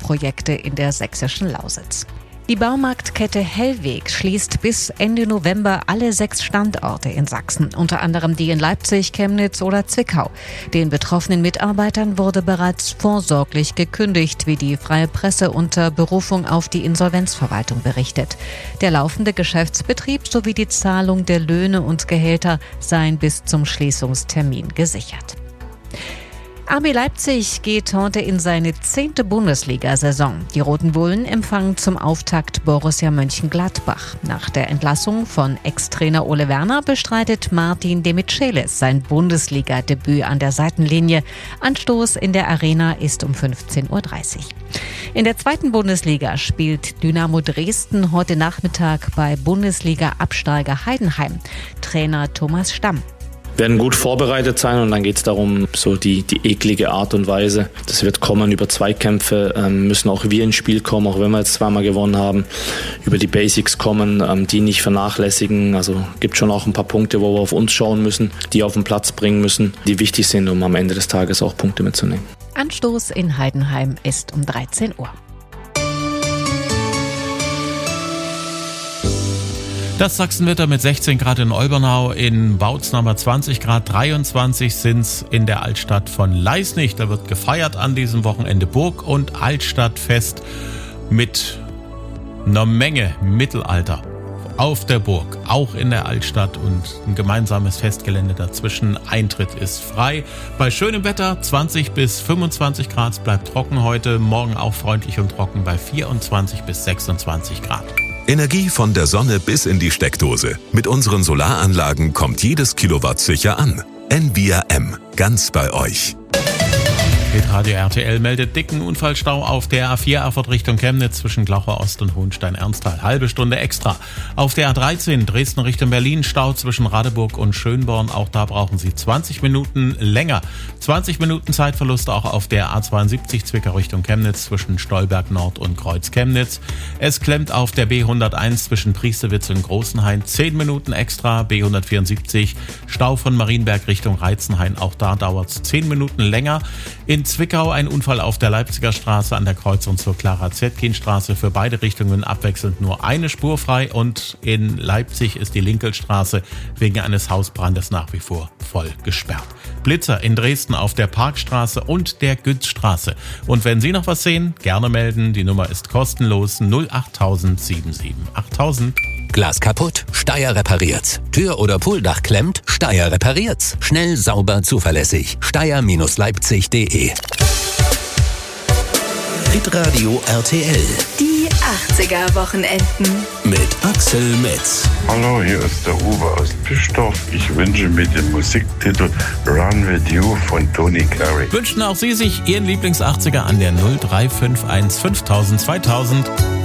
Bauprojekte in der sächsischen Lausitz. Die Baumarktkette Hellweg schließt bis Ende November alle 6 Standorte in Sachsen, unter anderem die in Leipzig, Chemnitz oder Zwickau. Den betroffenen Mitarbeitern wurde bereits vorsorglich gekündigt, wie die Freie Presse unter Berufung auf die Insolvenzverwaltung berichtet. Der laufende Geschäftsbetrieb sowie die Zahlung der Löhne und Gehälter seien bis zum Schließungstermin gesichert. RB Leipzig geht heute in seine 10. Bundesliga-Saison. Die Roten Bullen empfangen zum Auftakt Borussia Mönchengladbach. Nach der Entlassung von Ex-Trainer Ole Werner bestreitet Martin Demichelis sein Bundesliga-Debüt an der Seitenlinie. Anstoß in der Arena ist um 15.30 Uhr. In der 2. Bundesliga spielt Dynamo Dresden heute Nachmittag bei Bundesliga-Absteiger Heidenheim. Trainer Thomas Stamm. Werden gut vorbereitet sein und dann geht es darum, so die eklige Art und Weise. Das wird kommen über Zweikämpfe, müssen auch wir ins Spiel kommen, auch wenn wir jetzt zweimal gewonnen haben. Über die Basics kommen, die nicht vernachlässigen. Also gibt schon auch ein paar Punkte, wo wir auf uns schauen müssen, die auf den Platz bringen müssen, die wichtig sind, um am Ende des Tages auch Punkte mitzunehmen. Anstoß in Heidenheim ist um 13 Uhr. Das Sachsenwetter mit 16 Grad in Olbernau, in Bautzen haben wir 20 Grad, 23 sind's in der Altstadt von Leisnig. Da wird gefeiert an diesem Wochenende Burg- und Altstadtfest mit einer Menge Mittelalter auf der Burg, auch in der Altstadt, und ein gemeinsames Festgelände dazwischen. Eintritt ist frei. Bei schönem Wetter 20 bis 25 Grad, es bleibt trocken heute, morgen auch freundlich und trocken bei 24 bis 26 Grad. Energie von der Sonne bis in die Steckdose. Mit unseren Solaranlagen kommt jedes Kilowatt sicher an. Envia M. Ganz bei euch. Radio RTL meldet dicken Unfallstau auf der A4 Erfurt Richtung Chemnitz zwischen Glaucher Ost und Hohenstein-Ernsthal. Halbe Stunde extra. Auf der A13 Dresden Richtung Berlin Stau zwischen Radeburg und Schönborn. Auch da brauchen Sie 20 Minuten länger. 20 Minuten Zeitverlust auch auf der A72 Zwickau Richtung Chemnitz zwischen Stolberg Nord und Kreuz Chemnitz. Es klemmt auf der B101 zwischen Priestewitz und Großenhain. 10 Minuten extra. B174 Stau von Marienberg Richtung Reitzenhain. Auch da dauert es 10 Minuten länger. In Zwickau ein Unfall auf der Leipziger Straße an der Kreuzung zur Clara-Zetkin-Straße. Für beide Richtungen abwechselnd nur eine Spur frei. Und in Leipzig ist die Linkelstraße wegen eines Hausbrandes nach wie vor voll gesperrt. Blitzer in Dresden auf der Parkstraße und der Günzstraße. Und wenn Sie noch was sehen, gerne melden. Die Nummer ist kostenlos 08000 77 8000. Glas kaputt? Steyr repariert's. Tür oder Pooldach klemmt? Steyr repariert's. Schnell, sauber, zuverlässig. Steyr-Leipzig.de. Hitradio RTL. Die 80er-Wochenenden. Mit Axel Metz. Hallo, hier ist der Uwe aus Pischdorf. Ich wünsche mir den Musiktitel Run With You von Tony Carey. Wünschen auch Sie sich Ihren Lieblings-80er an der 0351 5000 2000.